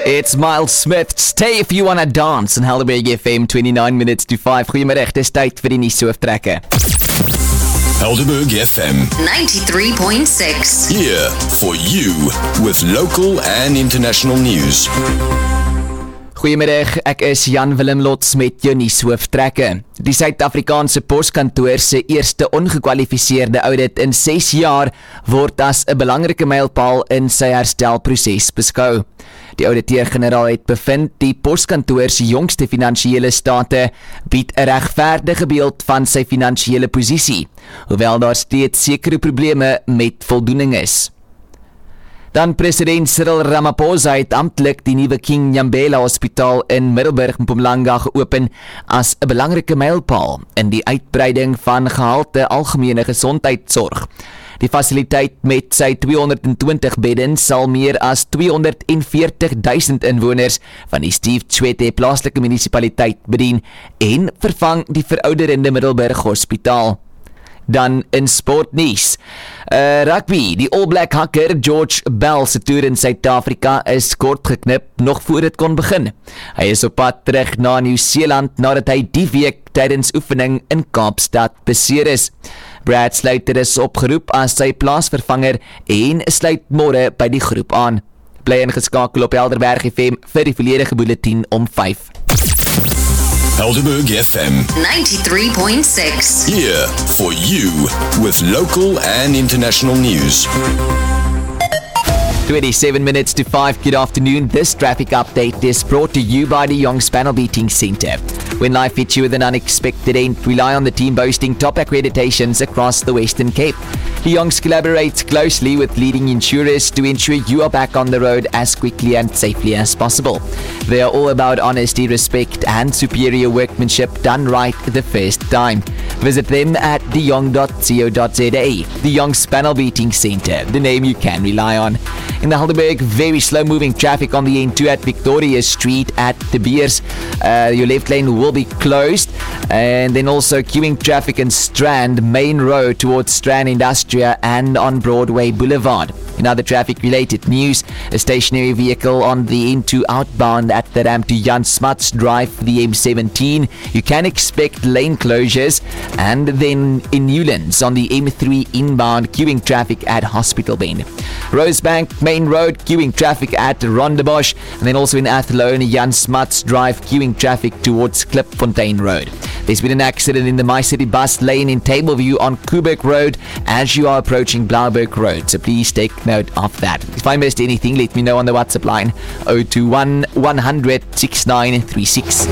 It's Miles Smith. Stay if you wanna dance. En Helderberg FM 29 minutes to 5. Goeiemiddag, dis tyd vir die nuushooftrekke. Helderberg FM 93.6. Here for you with local and international news. Goeiemiddag, ek is Jan Willem Lots met jou nuushooftrekke. Die Suid-Afrikaanse Poskantoor se eerste ongekwalifiseerde audit in 6 jaar word as 'n belangrike mylpaal in sy herstelproses beskou. Die ouditeur-generaal het bevind die Poskantoor se jongste finansiële state bied 'n regverdige beeld van sy finansiële posisie, hoewel daar steeds sekere probleme met voldoening is. Dan president Cyril Ramaphosa het amptelik die nuwe King Nyambela Hospitaal in Middelburg, Mpumalanga geopen as 'n belangrike mylpaal in die uitbreiding van gehalte algemene gesondheidsorg. Die fasiliteit met sy 220 beddens sal meer as 240,000 inwoners van die Steve Tshwete plaaslike munisipaliteit bedien en vervang die verouderende Middelburg Hospitaal. Dan in sportnuus. Rugby, die All Black hakker George Bell se toer in Suid-Afrika is kort geknip nog voor dit kon begin. Hy is op pad terug na Nieu-Seeland nadat hy die week tydens oefening in Kaapstad beseer is. Brad Slater is opgeroep as sy plaasvervanger en sluit môre by die groep aan. Bly ingeskakel op Helderberg FM vir die volledige bulletin om 5. Helderberg FM 93.6. Here for you with local and international news. 27 minutes to 5. Good afternoon. This traffic update is brought to you by the Young's Panel Beating Centre. When life hits you with an unexpected end, rely on the team boasting top accreditations across the Western Cape. The Youngs collaborates closely with leading insurers to ensure you are back on the road as quickly and safely as possible. They are all about honesty, respect and superior workmanship done right the first time. Visit them at theyoung.co.za. The Young's Panel Beating Centre, the name you can rely on. In the Helderberg, very slow-moving traffic on the N2 at Victoria Street at De Beers. Your left lane will be closed. And then also queuing traffic in Strand Main Road towards Strand Industria and on Broadway Boulevard. In other traffic-related news, a stationary vehicle on the N2 outbound at the ramp to Jan Smuts Drive for the M17. You can expect lane closures. And then in Newlands on the M3 inbound, queuing traffic at Hospital Bend. Rosebank Main Road, queuing traffic at Rondebosch. And then also in Athlone, Jan Smuts Drive, queuing traffic towards Klipfontein Road. There's been an accident in the MyCity bus lane in Tableview on Kubeck Road as you are approaching Blauberg Road. So please take note of that. If I missed anything, let me know on the WhatsApp line 021 100 6936.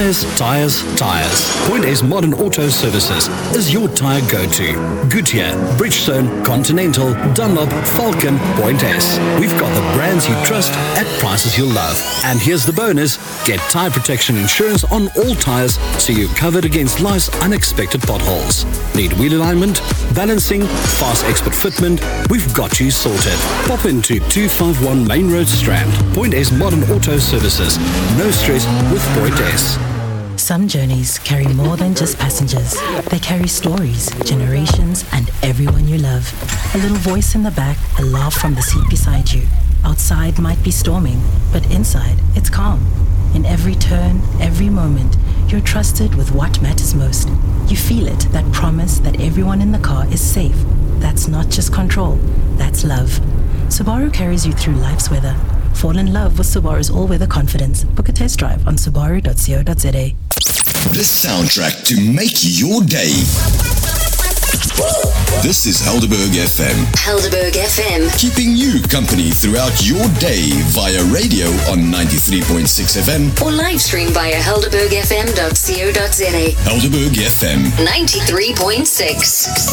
Tyres. Point A's Modern Auto Services is your tyre go-to. Goodyear, Bridgestone, Continental, Dunlop, Falcon, Point S. We've got the brands you trust at prices you'll love. And here's the bonus. Get tyre protection insurance on all tyres so you're covered against life's unexpected potholes. Need wheel alignment, balancing, fast expert fitment? We've got you sorted. Pop into 251 Main Road Strand. Point A's Modern Auto Services. No stress with Point S. Some journeys carry more than just passengers. They carry stories, generations, and everyone you love. A little voice in the back, a laugh from the seat beside you. Outside might be storming, but inside, it's calm. In every turn, every moment, you're trusted with what matters most. You feel it, that promise that everyone in the car is safe. That's not just control, that's love. Subaru carries you through life's weather. Fall in love with Subaru's all-weather confidence. Book a test drive on subaru.co.za. The soundtrack to make your day. This is Helderberg FM. Helderberg FM. Keeping you company throughout your day via radio on 93.6 FM. Or live stream via helderbergfm.co.za. Helderberg FM 93.6.